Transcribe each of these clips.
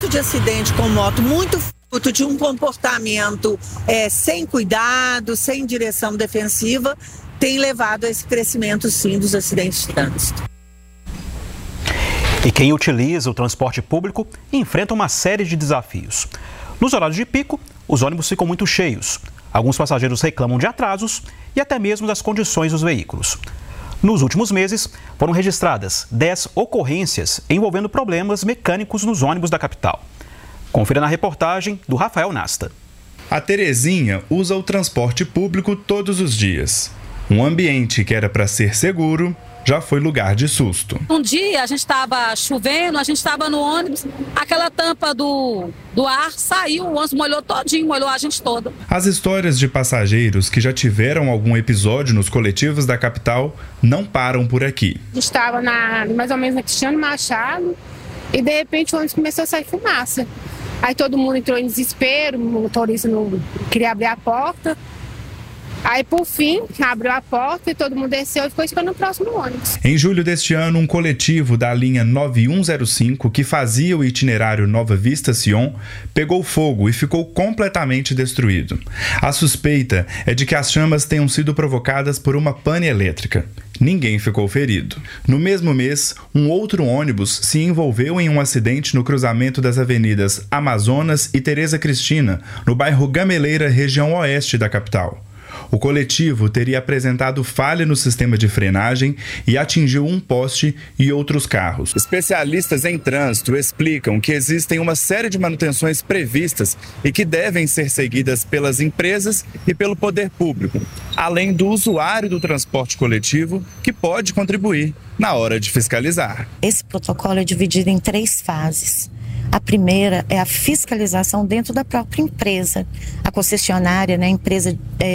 número de acidentes com moto muito fruto de um comportamento sem cuidado, sem direção defensiva, tem levado a esse crescimento, sim, dos acidentes de trânsito. E quem utiliza o transporte público enfrenta uma série de desafios. Nos horários de pico, os ônibus ficam muito cheios. Alguns passageiros reclamam de atrasos e até mesmo das condições dos veículos. Nos últimos meses, foram registradas 10 ocorrências envolvendo problemas mecânicos nos ônibus da capital. Confira na reportagem do Rafael Nasta. A Terezinha usa o transporte público todos os dias. Um ambiente que era para ser seguro já foi lugar de susto. Um dia a gente estava chovendo, a gente estava no ônibus, aquela tampa do ar saiu, o ônibus molhou todinho, molhou a gente toda. As histórias de passageiros que já tiveram algum episódio nos coletivos da capital não param por aqui. A gente estava mais ou menos na Cristiano Machado e de repente o ônibus começou a sair fumaça. Aí todo mundo entrou em desespero, o motorista não queria abrir a porta. Aí, por fim, abriu a porta e todo mundo desceu e ficou esperando o próximo ônibus. Em julho deste ano, um coletivo da linha 9105, que fazia o itinerário Nova Vista-Sion, pegou fogo e ficou completamente destruído. A suspeita é de que as chamas tenham sido provocadas por uma pane elétrica. Ninguém ficou ferido. No mesmo mês, um outro ônibus se envolveu em um acidente no cruzamento das avenidas Amazonas e Tereza Cristina, no bairro Gameleira, região oeste da capital. O coletivo teria apresentado falha no sistema de frenagem e atingiu um poste e outros carros. Especialistas em trânsito explicam que existem uma série de manutenções previstas e que devem ser seguidas pelas empresas e pelo poder público, além do usuário do transporte coletivo, que pode contribuir na hora de fiscalizar. Esse protocolo é dividido em 3 fases. A primeira é a fiscalização dentro da própria empresa. A concessionária, a empresa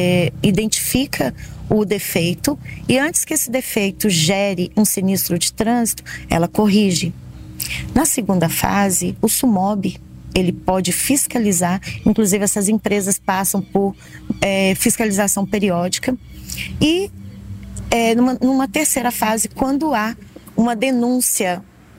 identifica o defeito e antes que esse defeito gere um sinistro de trânsito, ela corrige. Na segunda fase, o SUMOB, ele pode fiscalizar, inclusive essas empresas passam por fiscalização periódica. E numa terceira fase, quando há uma denúncia,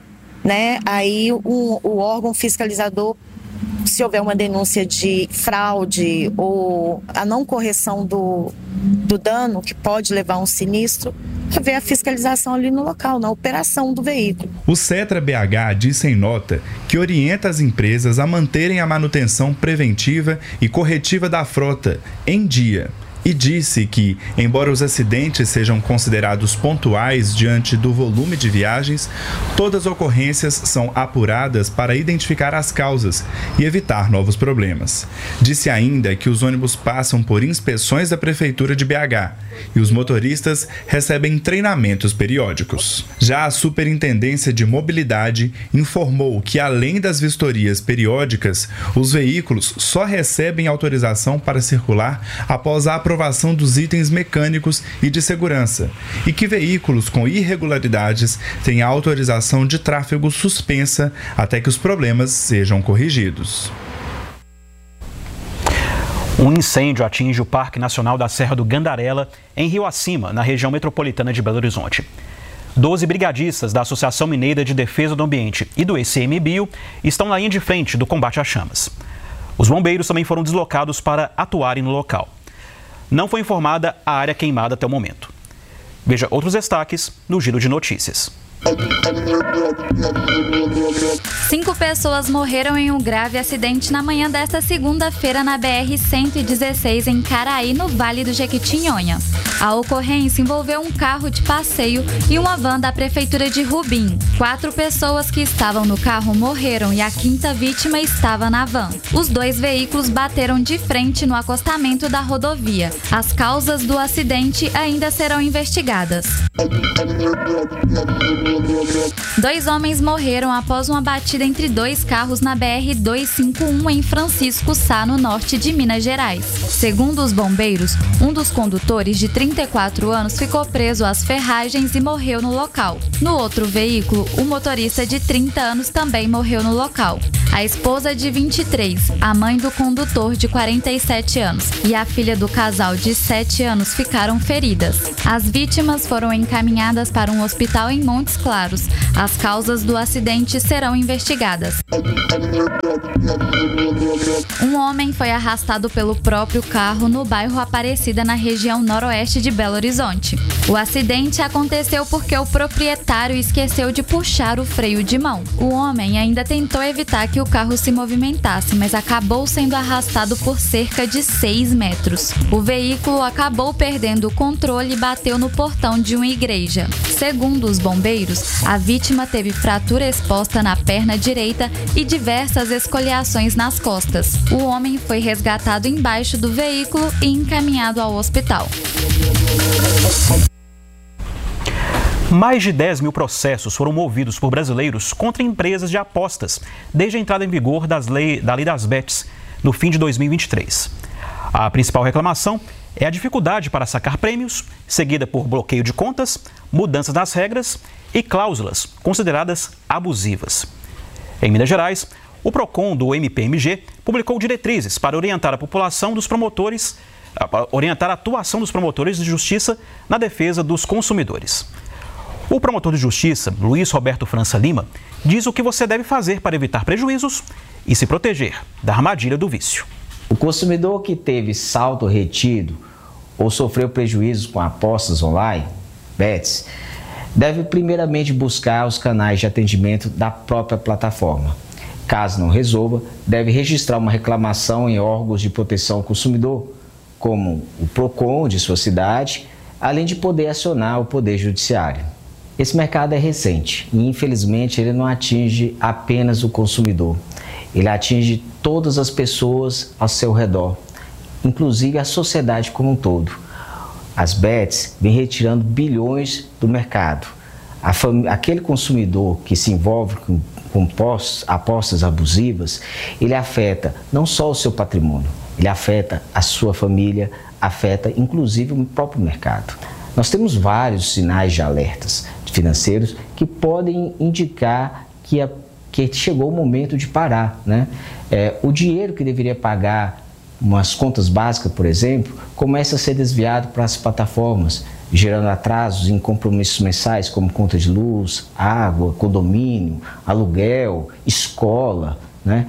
aí o órgão fiscalizador, se houver uma denúncia de fraude ou a não correção do dano, que pode levar a um sinistro, haver a fiscalização ali no local, na operação do veículo. O Setra BH disse em nota que orienta as empresas a manterem a manutenção preventiva e corretiva da frota em dia. E disse que, embora os acidentes sejam considerados pontuais diante do volume de viagens, todas as ocorrências são apuradas para identificar as causas e evitar novos problemas. Disse ainda que os ônibus passam por inspeções da Prefeitura de BH e os motoristas recebem treinamentos periódicos. Já a Superintendência de Mobilidade informou que, além das vistorias periódicas, os veículos só recebem autorização para circular após a aprovação dos itens mecânicos e de segurança, e que veículos com irregularidades têm a autorização de tráfego suspensa até que os problemas sejam corrigidos. Um incêndio atinge o Parque Nacional da Serra do Gandarela, em Rio Acima, na região metropolitana de Belo Horizonte. 12 brigadistas da Associação Mineira de Defesa do Ambiente e do ICMBio estão na linha de frente do combate às chamas. Os bombeiros também foram deslocados para atuarem no local. Não foi informada a área queimada até o momento. Veja outros destaques no Giro de Notícias. 5 pessoas morreram em um grave acidente na manhã desta segunda-feira na BR-116 em Caraí, no Vale do Jequitinhonha. A ocorrência envolveu um carro de passeio e uma van da Prefeitura de Rubim. 4 pessoas que estavam no carro morreram e a 5ª vítima estava na van. Os 2 veículos bateram de frente no acostamento da rodovia. As causas do acidente ainda serão investigadas. 2 homens morreram após uma batida entre 2 carros na BR-251 em Francisco Sá, no norte de Minas Gerais. Segundo os bombeiros, um dos condutores, de 34 anos, ficou preso às ferragens e morreu no local. No outro veículo, o motorista de 30 anos também morreu no local. A esposa de 23, a mãe do condutor de 47 anos e a filha do casal de 7 anos ficaram feridas. As vítimas foram encaminhadas para um hospital em Montes Claros. As causas do acidente serão investigadas. Um homem foi arrastado pelo próprio carro no bairro Aparecida, na região noroeste de Belo Horizonte. O acidente aconteceu porque o proprietário esqueceu de puxar o freio de mão. O homem ainda tentou evitar que o carro se movimentasse, mas acabou sendo arrastado por cerca de 6 metros. O veículo acabou perdendo o controle e bateu no portão de uma igreja. Segundo os bombeiros, a vítima teve fratura exposta na perna direita e diversas escoriações nas costas. O homem foi resgatado embaixo do veículo e encaminhado ao hospital. Mais de 10 mil processos foram movidos por brasileiros contra empresas de apostas desde a entrada em vigor da lei das bets no fim de 2023. A principal reclamação é a dificuldade para sacar prêmios, seguida por bloqueio de contas, mudanças nas regras e cláusulas consideradas abusivas. Em Minas Gerais, o PROCON do MPMG publicou diretrizes para orientar a atuação dos promotores de justiça na defesa dos consumidores. O promotor de justiça, Luiz Roberto França Lima, diz o que você deve fazer para evitar prejuízos e se proteger da armadilha do vício. O consumidor que teve saldo retido ou sofreu prejuízos com apostas online, bets, deve primeiramente buscar os canais de atendimento da própria plataforma. Caso não resolva, deve registrar uma reclamação em órgãos de proteção ao consumidor, como o PROCON de sua cidade, além de poder acionar o Poder Judiciário. Esse mercado é recente e, infelizmente, ele não atinge apenas o consumidor. Ele atinge todas as pessoas ao seu redor, inclusive a sociedade como um todo. As bets vêm retirando bilhões do mercado. Aquele consumidor que se envolve com apostas abusivas, ele afeta não só o seu patrimônio, ele afeta a sua família, afeta inclusive o próprio mercado. Nós temos vários sinais de alertas financeiros que podem indicar que chegou o momento de parar, né? O dinheiro que deveria pagar umas contas básicas, por exemplo, começa a ser desviado para as plataformas, gerando atrasos em compromissos mensais como conta de luz, água, condomínio, aluguel, escola, né?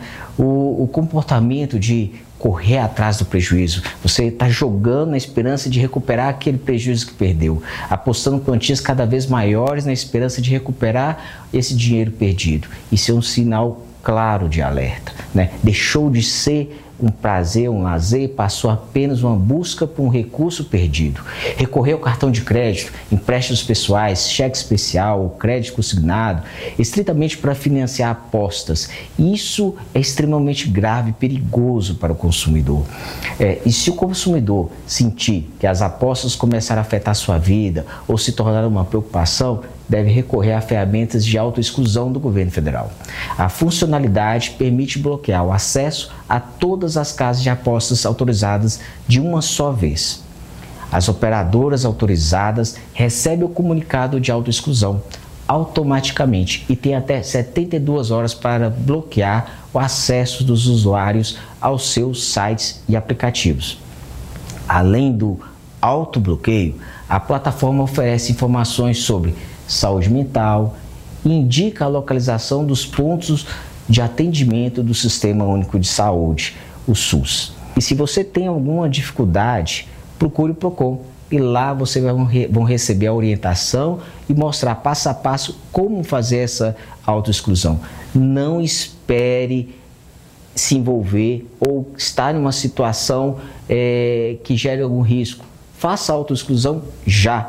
O comportamento de correr atrás do prejuízo, você está jogando na esperança de recuperar aquele prejuízo que perdeu, apostando quantias cada vez maiores na esperança de recuperar esse dinheiro perdido. Isso é um sinal claro de alerta, né? Deixou de ser um prazer, um lazer, passou apenas uma busca por um recurso perdido. Recorrer ao cartão de crédito, empréstimos pessoais, cheque especial, crédito consignado, estritamente para financiar apostas. Isso é extremamente grave e perigoso para o consumidor. E se o consumidor sentir que as apostas começaram a afetar a sua vida ou se tornaram uma preocupação, deve recorrer a ferramentas de autoexclusão do governo federal. A funcionalidade permite bloquear o acesso a todas as casas de apostas autorizadas de uma só vez. As operadoras autorizadas recebem o comunicado de autoexclusão automaticamente e têm até 72 horas para bloquear o acesso dos usuários aos seus sites e aplicativos. Além do autobloqueio, a plataforma oferece informações sobre saúde mental e indica a localização dos pontos de atendimento do Sistema Único de Saúde, o SUS. E se você tem alguma dificuldade, procure o PROCON e lá você vão receber a orientação e mostrar passo a passo como fazer essa autoexclusão. Não espere se envolver ou estar em uma situação que gere algum risco. Faça a autoexclusão já.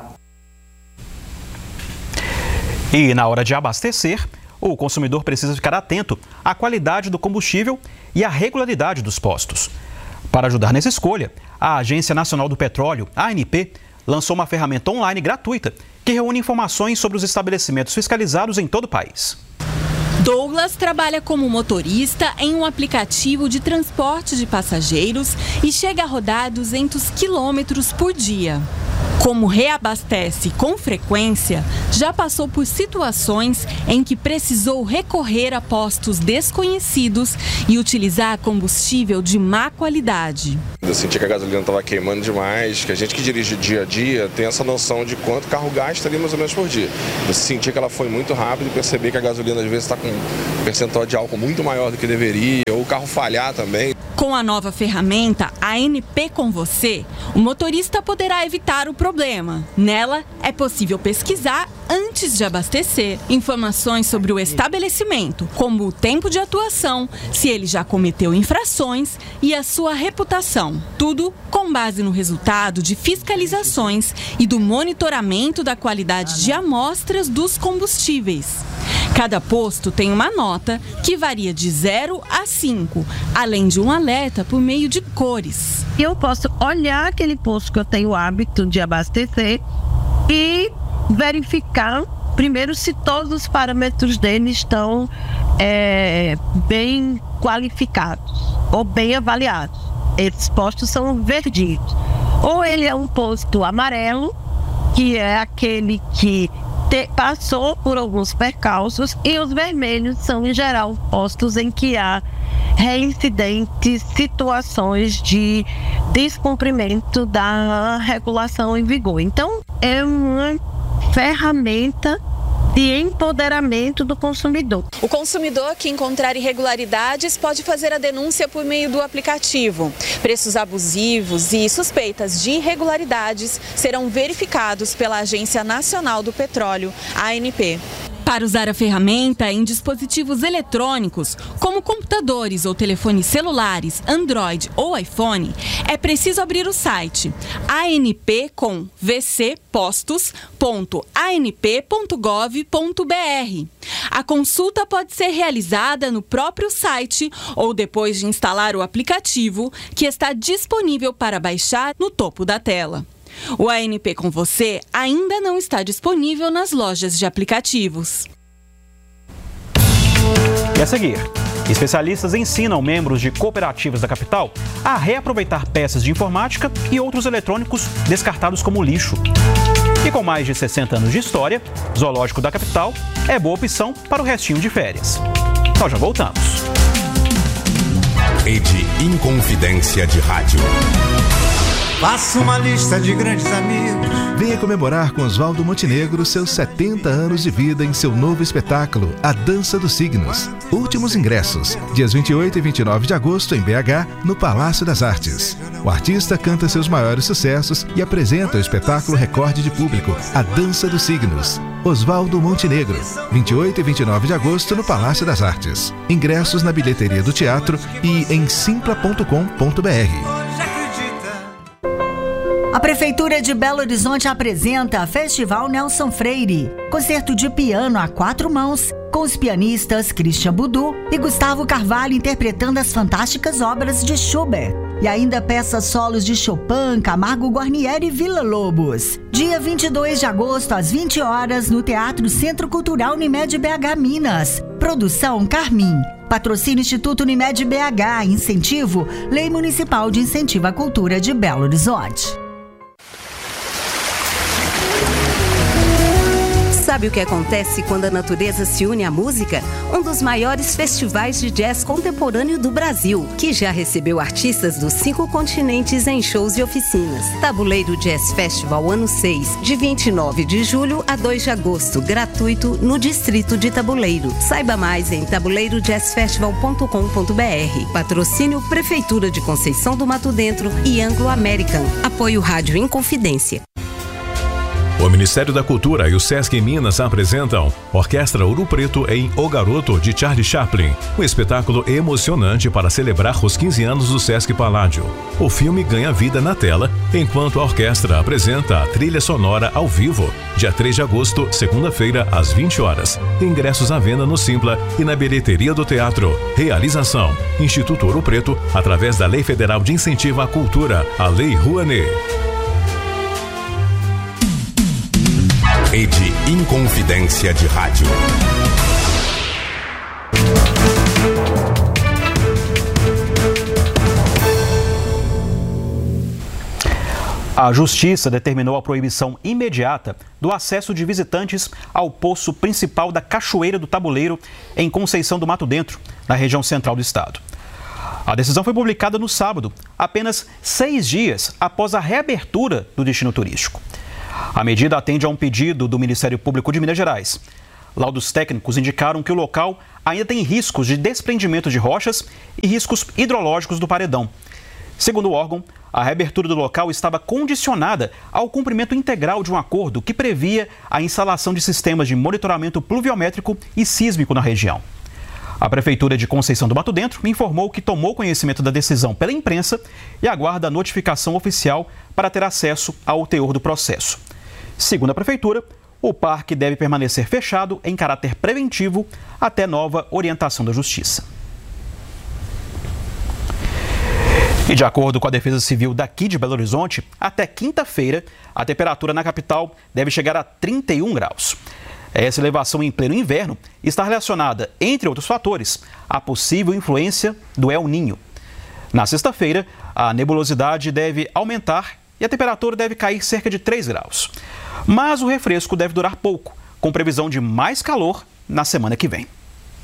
E na hora de abastecer, o consumidor precisa ficar atento à qualidade do combustível e à regularidade dos postos. Para ajudar nessa escolha, a Agência Nacional do Petróleo, ANP, lançou uma ferramenta online gratuita que reúne informações sobre os estabelecimentos fiscalizados em todo o país. Douglas trabalha como motorista em um aplicativo de transporte de passageiros e chega a rodar 200 quilômetros por dia. Como reabastece com frequência, já passou por situações em que precisou recorrer a postos desconhecidos e utilizar combustível de má qualidade. Eu senti que a gasolina estava queimando demais, que a gente que dirige dia a dia tem essa noção de quanto o carro gasta ali mais ou menos por dia. Eu senti que ela foi muito rápida e percebi que a gasolina às vezes está com um percentual de álcool muito maior do que deveria, ou o carro falhar também. Com a nova ferramenta, a ANP com você, o motorista poderá evitar o problema. Nela, é possível pesquisar antes de abastecer informações sobre o estabelecimento, como o tempo de atuação, se ele já cometeu infrações e a sua reputação. Tudo com base no resultado de fiscalizações e do monitoramento da qualidade de amostras dos combustíveis. Cada posto tem uma nota que varia de 0 a 5, além de um alerta por meio de cores. Eu posso olhar aquele posto que eu tenho o hábito de abastecer e verificar primeiro se todos os parâmetros dele estão bem qualificados ou bem avaliados. Esses postos são verditos. Ou ele é um posto amarelo, que é aquele que passou por alguns percalços, e os vermelhos são, em geral, postos em que há reincidentes, situações de descumprimento da regulação em vigor. Então, é uma ferramenta de empoderamento do consumidor. O consumidor que encontrar irregularidades pode fazer a denúncia por meio do aplicativo. Preços abusivos e suspeitas de irregularidades serão verificados pela Agência Nacional do Petróleo, ANP. Para usar a ferramenta em dispositivos eletrônicos, como computadores ou telefones celulares, Android ou iPhone, é preciso abrir o site anpcomvcpostos.anp.gov.br. A consulta pode ser realizada no próprio site ou depois de instalar o aplicativo, que está disponível para baixar no topo da tela. O ANP com você ainda não está disponível nas lojas de aplicativos. E a seguir, especialistas ensinam membros de cooperativas da capital a reaproveitar peças de informática e outros eletrônicos descartados como lixo. E com mais de 60 anos de história, Zoológico da Capital é boa opção para o restinho de férias. Nós já voltamos. Rede Inconfidência de Rádio. Faça uma lista de grandes amigos. Venha comemorar com Oswaldo Montenegro seus 70 anos de vida em seu novo espetáculo, A Dança dos Signos. Últimos ingressos, dias 28 e 29 de agosto em BH, no Palácio das Artes. O artista canta seus maiores sucessos e apresenta o espetáculo recorde de público, A Dança dos Signos. Oswaldo Montenegro, 28 e 29 de agosto no Palácio das Artes. Ingressos na bilheteria do teatro e em simpla.com.br. A Prefeitura de Belo Horizonte apresenta Festival Nelson Freire, concerto de piano a 4 mãos, com os pianistas Christian Budu e Gustavo Carvalho interpretando as fantásticas obras de Schubert. E ainda peças solos de Chopin, Camargo Guarnieri e Villa-Lobos. Dia 22 de agosto, às 20 horas, no Teatro Centro Cultural Unimed BH Minas. Produção Carmim. Patrocínio Instituto Unimed BH. Incentivo Lei Municipal de Incentivo à Cultura de Belo Horizonte. Sabe o que acontece quando a natureza se une à música? Um dos maiores festivais de jazz contemporâneo do Brasil, que já recebeu artistas dos 5 continentes em shows e oficinas. Tabuleiro Jazz Festival ano 6, de 29 de julho a 2 de agosto, gratuito no Distrito de Tabuleiro. Saiba mais em tabuleirojazzfestival.com.br. Patrocínio Prefeitura de Conceição do Mato Dentro e Anglo American. Apoio Rádio Inconfidência. O Ministério da Cultura e o Sesc em Minas apresentam Orquestra Ouro Preto em O Garoto, de Charlie Chaplin. Um espetáculo emocionante para celebrar os 15 anos do Sesc Paládio. O filme ganha vida na tela, enquanto a orquestra apresenta a trilha sonora ao vivo, dia 3 de agosto, segunda-feira, às 20 horas. Ingressos à venda no Simpla e na bilheteria do teatro. Realização: Instituto Ouro Preto, através da Lei Federal de Incentivo à Cultura, a Lei Rouanet. Rede Inconfidência de Rádio. A Justiça determinou a proibição imediata do acesso de visitantes ao poço principal da Cachoeira do Tabuleiro, em Conceição do Mato Dentro, na região central do estado. A decisão foi publicada no sábado, apenas 6 dias após a reabertura do destino turístico. A medida atende a um pedido do Ministério Público de Minas Gerais. Laudos técnicos indicaram que o local ainda tem riscos de desprendimento de rochas e riscos hidrológicos do paredão. Segundo o órgão, a reabertura do local estava condicionada ao cumprimento integral de um acordo que previa a instalação de sistemas de monitoramento pluviométrico e sísmico na região. A Prefeitura de Conceição do Mato Dentro me informou que tomou conhecimento da decisão pela imprensa e aguarda a notificação oficial para ter acesso ao teor do processo. Segundo a Prefeitura, o parque deve permanecer fechado em caráter preventivo até nova orientação da Justiça. E de acordo com a Defesa Civil daqui de Belo Horizonte, até quinta-feira, a temperatura na capital deve chegar a 31 graus. Essa elevação em pleno inverno está relacionada, entre outros fatores, à possível influência do El Niño. Na sexta-feira, a nebulosidade deve aumentar e a temperatura deve cair cerca de 3 graus. Mas o refresco deve durar pouco, com previsão de mais calor na semana que vem.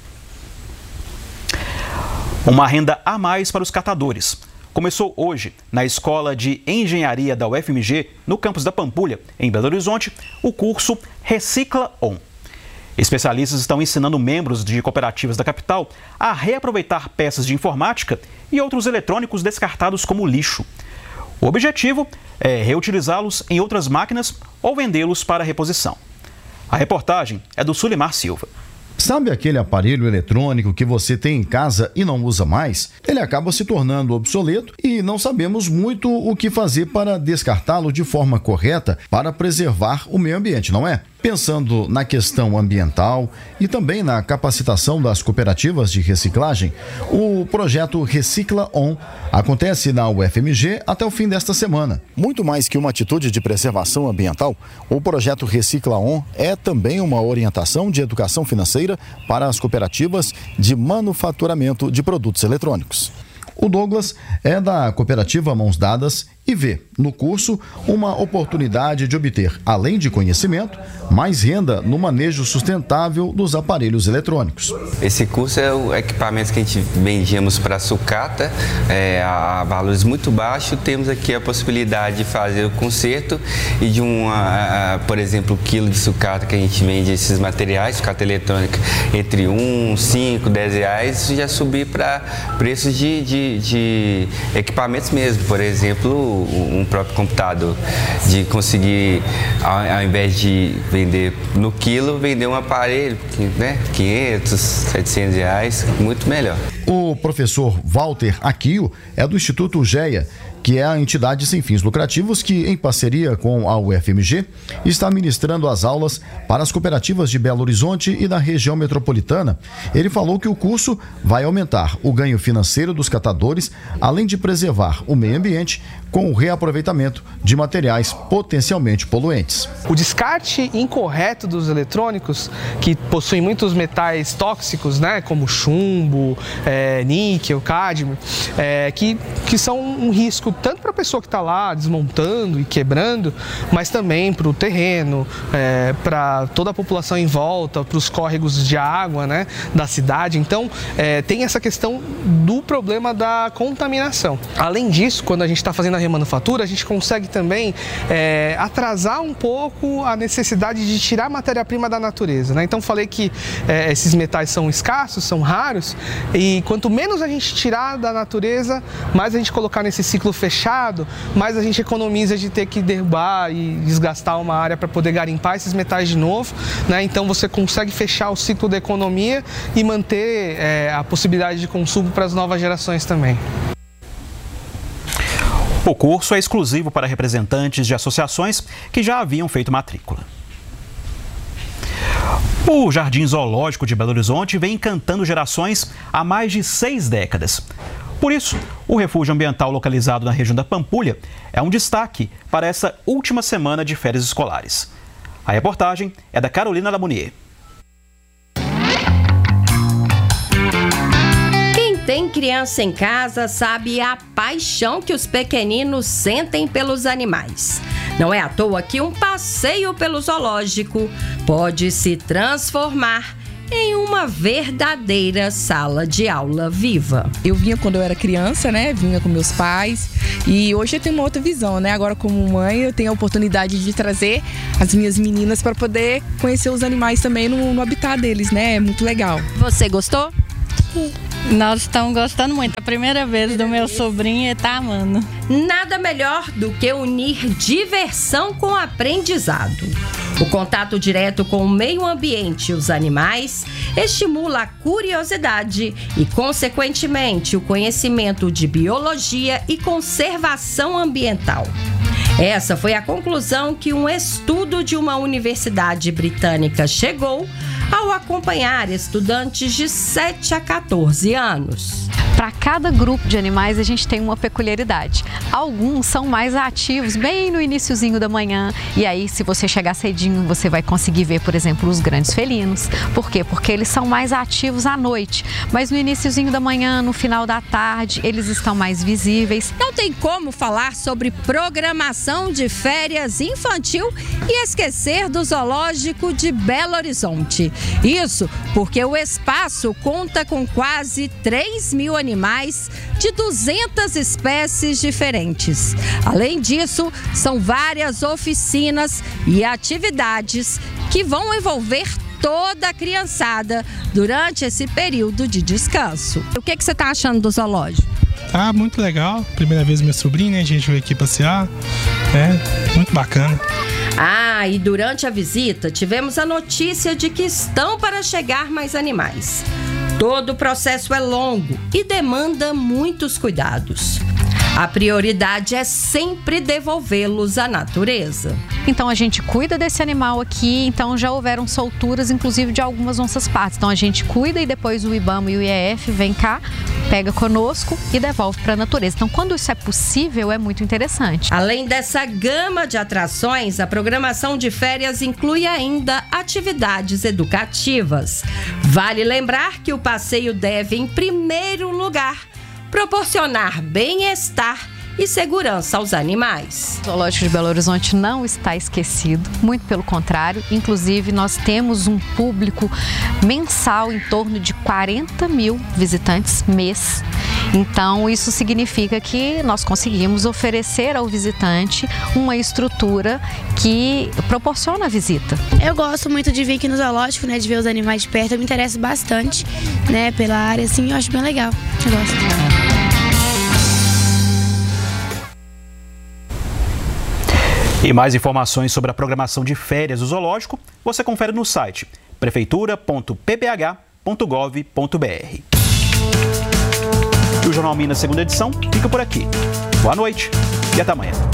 Uma renda a mais para os catadores. Começou hoje, na Escola de Engenharia da UFMG, no campus da Pampulha, em Belo Horizonte, o curso Recicla On. Especialistas estão ensinando membros de cooperativas da capital a reaproveitar peças de informática e outros eletrônicos descartados como lixo. O objetivo é reutilizá-los em outras máquinas ou vendê-los para reposição. A reportagem é do Sulimar Silva. Sabe aquele aparelho eletrônico que você tem em casa e não usa mais? Ele acaba se tornando obsoleto e não sabemos muito o que fazer para descartá-lo de forma correta para preservar o meio ambiente, não é? Pensando na questão ambiental e também na capacitação das cooperativas de reciclagem, o projeto Recicla On acontece na UFMG até o fim desta semana. Muito mais que uma atitude de preservação ambiental, o projeto Recicla On é também uma orientação de educação financeira para as cooperativas de manufaturamento de produtos eletrônicos. O Douglas é da cooperativa Mãos Dadas e vê no curso uma oportunidade de obter, além de conhecimento, mais renda no manejo sustentável dos aparelhos eletrônicos. Esse curso é o equipamento que a gente vendíamos para sucata, a valores muito baixos. Temos aqui a possibilidade de fazer o conserto e de por exemplo, o quilo de sucata que a gente vende esses materiais, sucata eletrônica, entre 1, 5, 10 reais, já subir para preços de equipamentos mesmo, por exemplo, um próprio computador, de conseguir, ao invés de vender no quilo, vender um aparelho, né, 500, 700 reais, muito melhor. O professor Walter Aquio é do Instituto GEA, que é a entidade sem fins lucrativos que, em parceria com a UFMG, está ministrando as aulas para as cooperativas de Belo Horizonte e da região metropolitana. Ele falou que o curso vai aumentar o ganho financeiro dos catadores, além de preservar o meio ambiente com o reaproveitamento de materiais potencialmente poluentes. O descarte incorreto dos eletrônicos, que possuem muitos metais tóxicos, né, como chumbo, níquel, cádmio, que são um risco tanto para a pessoa que está lá desmontando e quebrando, mas também para o terreno, para toda a população em volta, para os córregos de água, né, da cidade. Então, tem essa questão do problema da contaminação. Além disso, quando a gente está fazendo a remanufatura, a gente consegue também atrasar um pouco a necessidade de tirar matéria-prima da natureza, né? Então, falei que esses metais são escassos, são raros, e quanto menos a gente tirar da natureza, mais a gente colocar nesse ciclo fechado, mais a gente economiza de ter que derrubar e desgastar uma área para poder garimpar esses metais de novo, né? Então, você consegue fechar o ciclo da economia e manter a possibilidade de consumo para as novas gerações também. O curso é exclusivo para representantes de associações que já haviam feito matrícula. O Jardim Zoológico de Belo Horizonte vem encantando gerações há mais de 6 décadas. Por isso, o refúgio ambiental localizado na região da Pampulha é um destaque para essa última semana de férias escolares. A reportagem é da Carolina Lamounier. Tem criança em casa, sabe a paixão que os pequeninos sentem pelos animais. Não é à toa que um passeio pelo zoológico pode se transformar em uma verdadeira sala de aula viva. Eu vinha quando eu era criança, né? Vinha com meus pais e hoje eu tenho uma outra visão, né? Agora como mãe eu tenho a oportunidade de trazer as minhas meninas para poder conhecer os animais também no habitat deles, né? É muito legal. Você gostou? Sim. Nós estamos gostando muito. A primeira vez do meu sobrinho e tá amando. Nada melhor do que unir diversão com aprendizado. O contato direto com o meio ambiente e os animais estimula a curiosidade e, consequentemente, o conhecimento de biologia e conservação ambiental. Essa foi a conclusão que um estudo de uma universidade britânica chegou ao acompanhar estudantes de 7 a 14 anos. Para cada grupo de animais a gente tem uma peculiaridade. Alguns são mais ativos bem no iniciozinho da manhã e aí se você chegar cedinho você vai conseguir ver, por exemplo, os grandes felinos. Por quê? Porque eles são mais ativos à noite, mas no iniciozinho da manhã, no final da tarde, eles estão mais visíveis. Não tem como falar sobre programação de férias infantil e esquecer do Zoológico de Belo Horizonte. Isso porque o espaço conta com quase 3.000 animais de 200 espécies diferentes. Além disso, são várias oficinas e atividades que vão envolver toda a criançada durante esse período de descanso. O que você está achando do zoológico? Ah, muito legal. Primeira vez meu sobrinho, né? A gente veio aqui passear. Muito bacana. Ah, e durante a visita tivemos a notícia de que estão para chegar mais animais. Todo o processo é longo e demanda muitos cuidados. A prioridade é sempre devolvê-los à natureza. Então a gente cuida desse animal aqui, então já houveram solturas, inclusive de algumas onças pardas. Então a gente cuida e depois o IBAMA e o IEF vem cá, pega conosco e devolve para a natureza. Então quando isso é possível, é muito interessante. Além dessa gama de atrações, a programação de férias inclui ainda atividades educativas. Vale lembrar que o passeio deve, em primeiro lugar, proporcionar bem-estar e segurança aos animais. O Zoológico de Belo Horizonte não está esquecido, muito pelo contrário. Inclusive, nós temos um público mensal em torno de 40.000 visitantes mês. Então, isso significa que nós conseguimos oferecer ao visitante uma estrutura que proporciona a visita. Eu gosto muito de vir aqui no zoológico, né, de ver os animais de perto. Eu me interesso bastante, né, pela área, assim, eu acho bem legal. Eu gosto. E mais informações sobre a programação de férias do zoológico, você confere no site prefeitura.pbh.gov.br. E o Jornal Minas, segunda edição, fica por aqui. Boa noite e até amanhã.